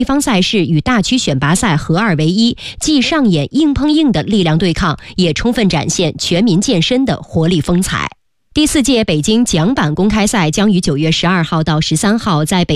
地方赛事与大区选拔赛合二为一，既上演硬碰硬的力量对抗，也充分展现全民健身的活力风采。第4届北京桨板公开赛将于9月12号到13号在北